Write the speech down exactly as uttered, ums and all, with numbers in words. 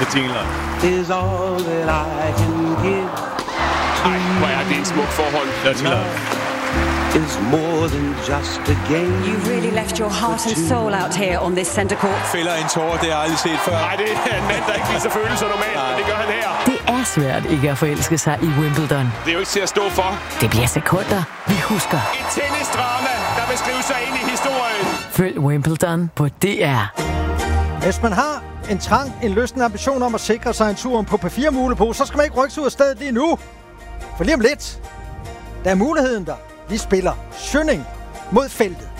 med jingler. Is all that I can give. Ej, hvor er det en smuk forhold. Ja, til Is more than just a game. You really left your heart and soul out here on this center court. Fælder en tårer, det har jeg aldrig set før. Nej, det er en mand, der ikke viser følelser normalt, men det gør han her. Det er svært ikke at forelske sig i Wimbledon. Det er jo ikke til at stå for. Det bliver sekunder, vi husker. Et tennisdrama, der vil skrive sig ind i historien. Følg Wimbledon på D R. Hvis man har en trang, en lysten ambition om at sikre sig en tur på P fire Mulepo, så skal man ikke rykke sig ud af stedet lige nu. For lige om lidt, der er muligheden der. Vi spiller Schønning mod feltet.